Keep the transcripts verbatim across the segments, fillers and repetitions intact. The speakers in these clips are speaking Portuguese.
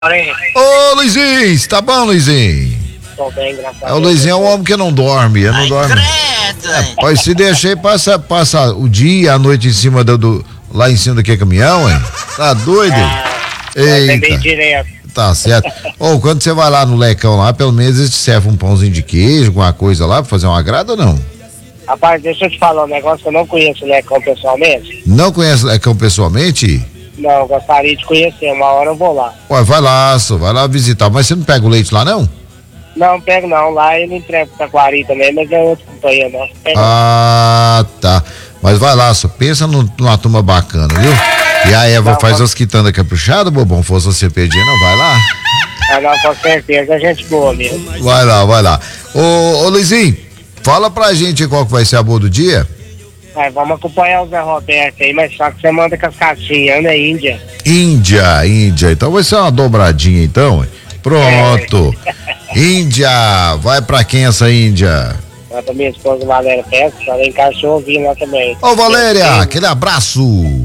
Ô, Luizinho, tá bom, Luizinho? Tô bem, graças a Deus. O Luizinho é um homem que não dorme, eu não Ai, dorme. credo, hein? Pois se deixar aí, passa, passa o dia e a noite em cima do, do- lá em cima daquele caminhão, hein? Tá doido? Vai bem Eita, direto. tá certo. Ô, quando você vai lá no Lecão lá, pelo menos eles te servem um pãozinho de queijo, alguma coisa lá pra fazer um agrado ou não? Rapaz, deixa eu te falar um negócio que eu não conheço o Lecão pessoalmente. Não conhece o Lecão pessoalmente? Não, eu gostaria de conhecer, uma hora eu vou lá. Ué, vai lá, só, vai lá visitar. Mas você não pega o leite lá, não? Não, pego não, lá ele entrega pro Taquari também, mas é outra companhia nossa. Pega Ah, tá. Mas vai lá, só pensa num- numa turma bacana, viu? E a Eva Não, faz mas- as quitandas caprichadas, bobão. Fosse você pedir, não, vai lá. Ah, não, com certeza, a gente boa mesmo. Vai lá, vai lá. Ô, ô Luizinho, fala pra gente qual que vai ser a boa do dia. Aí, vamos acompanhar o Zé Roberto aí, mas só que você manda com as caixinhas, né, Índia? Índia, Índia. Então vai ser uma dobradinha, então. Pronto. Índia, vai pra quem essa Índia? Lá pra minha esposa Valéria Pesca, ela encaixou ouvindo lá também. Ô, Valéria, Sim, aquele abraço.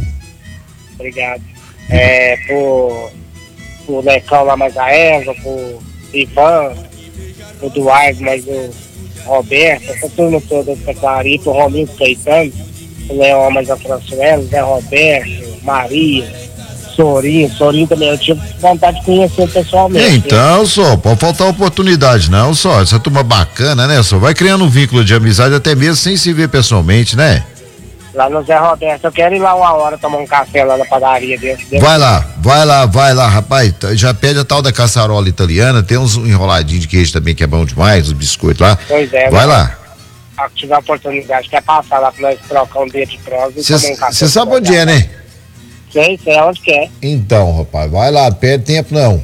obrigado. É, pro, pro Lecão lá, mais a Eva, pro Ivan, pro Duarte, mais o Roberto, essa turma toda do Taquari, pro Romildo Caetano, o Leão, mais a Fransuela, Zé Roberto, Maria, Sorinho, Sorinho também, eu tinha vontade de conhecer pessoalmente. Então, só, pode faltar oportunidade, não, só. Essa turma bacana, né, só? Vai criando um vínculo de amizade até mesmo sem se ver pessoalmente, né? Lá no Zé Roberto, eu quero ir lá uma hora tomar um café lá na padaria dele. Vai lá, vai lá, vai lá, rapaz. T- Já pede a tal da caçarola italiana, tem uns enroladinhos de queijo também que é bom demais, os biscoitos lá. Pois é, Vai né? lá. Se tiver oportunidade, quer passar lá pra nós trocar um dedo de prosa e tomar um café. Você sabe onde é, né? Sei, sei onde que é. Então, rapaz, vai lá, perde tempo não.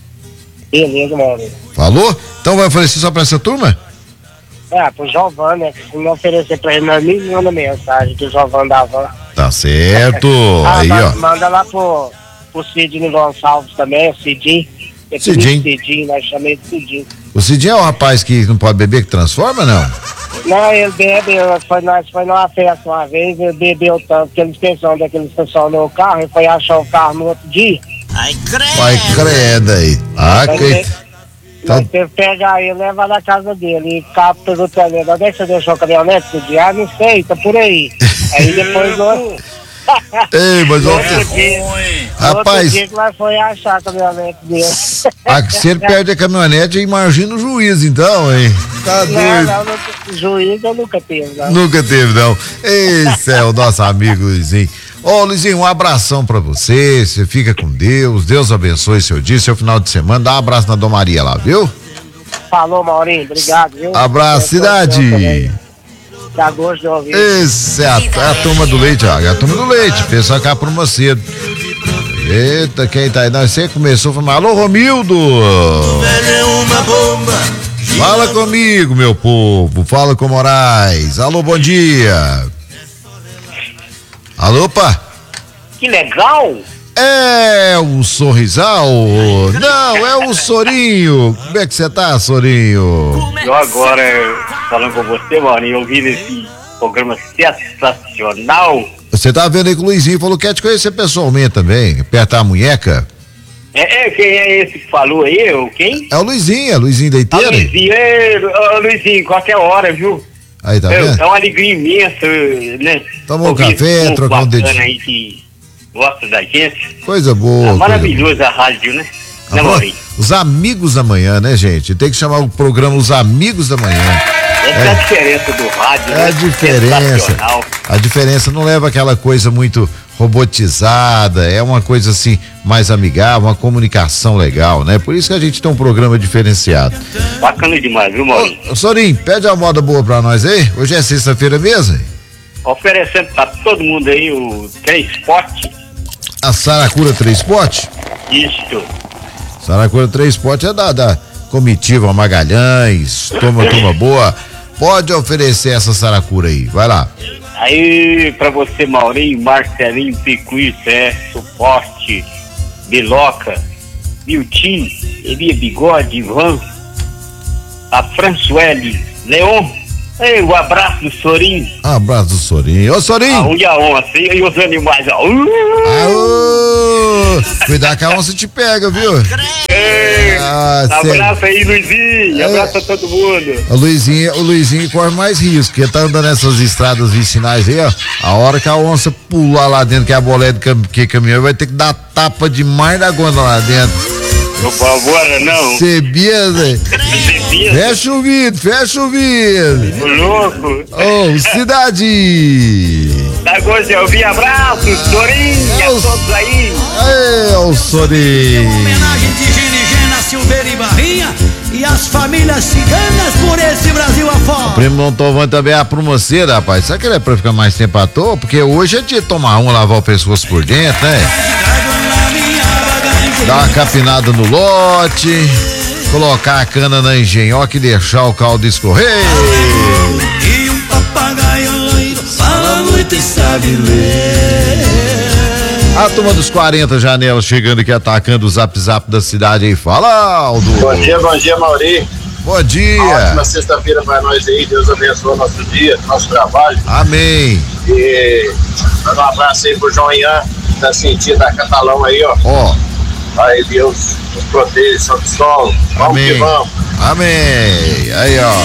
Beleza, meu amigo. Falou? Então vai oferecer só pra essa turma? É, pro Giovanni, né? Se não oferecer pra ele, nós me manda mensagem que o Giovanni da Van. Tá certo. Ah, Aí, mas ó. manda lá pro, pro Sidney Gonçalves também, o Cidinho. É tudo Cidinho. Cidinho, nós chamamos de Cidinho. O Cidinho é o rapaz que não pode beber, que transforma, não? Não, ele bebe, ele foi, nós foi numa festa uma vez, ele bebeu tanto que ele esqueceu onde é que ele estacionou o carro, ele foi achar o carro no outro dia. Ai, credo. Vai credo aí. Ah, Nós que... teve- Então- nós teve que pegar ele e levar na casa dele. E o carro perguntou ele, onde é que você deixou o caminhonete do dia? Ah, não sei, tá por aí. Aí depois no, Ei, mas no ontem... outro dia, no outro Rapaz, dia que nós foi achar o caminhonete dele. ah, se ele perde a caminhonete, imagina o juiz, então, hein? Tá Não, doido. não, não, juiz eu nunca tive, não. Nunca teve, não. Esse é o nosso amigo Luizinho. Ô, Luizinho, um abração pra você. Você fica com Deus. Deus abençoe seu dia, seu final de semana. Dá um abraço na Dom Maria lá, viu? Falou, Maurinho, obrigado, viu? Abraço, cidade. Dá gosto de ouvir. Esse é a, é a turma do leite, ó. É a turma do leite. Pessoal cá por uma cedo. Eita, quem tá aí? Não, você começou a falar. Alô, Romildo! É uma bomba. Fala comigo, meu povo. Fala com Moraes. Alô, bom dia. Alô, pá. Que legal! É o Sorrisal? Não, é o Sorinho. Como é que você tá, Sorinho? Eu agora, falando com você, Maurinho, ouvindo esse programa sensacional. Você tá vendo aí que o Luizinho falou que quer te conhecer pessoalmente também. Apertar a munheca. É, é, quem é esse que falou aí? O quem? É o Luizinho, é o Luizinho Ah, Deiteira. Luizinho, é, ô, Luizinho, qualquer hora, viu? Aí, tá é, vendo? é uma alegria imensa, né? Toma um Ouvir café, esse povo trocar um bacana dedinho. aí que gosta da gente. Coisa boa. É coisa maravilhoso a rádio, né? boa. Né, Ah, Maurinho? Os Amigos da Manhã, né, gente? Tem que chamar o programa Os Amigos da Manhã. Essa é a diferença do rádio, É né? a diferença. Sensacional. A diferença não leva aquela coisa muito robotizada, é uma coisa assim mais amigável, uma comunicação legal, né? Por isso que a gente tem um programa diferenciado. Bacana demais, viu, Maurinho? Ô, Sorinho, pede uma moda boa pra nós aí. Hoje é sexta-feira mesmo? Oferecendo pra todo mundo aí o três potes. A Saracura três potes? Isto. Saracura três potes é da, da comitiva Magalhães, toma, toma boa. Pode oferecer essa Saracura aí, vai lá. Aí, pra você, Maurinho, Marcelinho, Picuí, Zé, Suporte, Biloca, Miltim, Elia Bigode, Ivan, a Françoele, Leon, aí, o abraço do Sorinho, Um abraço do Sorinho. Ô, a Sorinho! unha onça, e os animais, ó. Uh! Aô! viu? Cuidado que a onça te pega, viu? Ei, Ah, abraço aí, Luizinho. Abraço a todo mundo. O Luizinho, o Luizinho corre mais risco, porque tá andando nessas estradas vicinais aí, ó. A hora que a onça pular lá dentro, que é a bolé de cam que caminhão, vai ter que dar tapa demais da gonda lá dentro. Por favor, não. Sebia, Zé. Sebia. Fecha o vidro, fecha o vidro. O louco. Ô, cidade. Tá gostando de ouvir? Abraços, Sorinha, É o- todos aí. É o Sorinho. Homenagem de Gene Gena, Silveira e Barrinha e as famílias ciganas por esse Brasil afora. Primo Montalvão também é a promoceira, rapaz. Será que ele é pra ficar mais tempo à toa? Porque hoje é dia de tomar uma, lavar o pescoço por dentro, né? Dar uma capinada no lote, colocar a cana na engenhoca e deixar o caldo escorrer. E um papagaio loiro fala muito e sabe ler. A turma dos quarenta janelas chegando aqui atacando o zap zap da cidade aí. Fala, Aldo. Bom dia, bom dia, Mauri. Bom dia. Ótima sexta-feira para nós aí. Deus abençoe o nosso dia, nosso trabalho. Amém. E manda um abraço aí pro João Ian, que tá sentindo a Catalão aí, ó. Ó. Aí Deus nos proteja, São Cristóvão. Vamos Amém. que vamos. Amém. Aí, ó.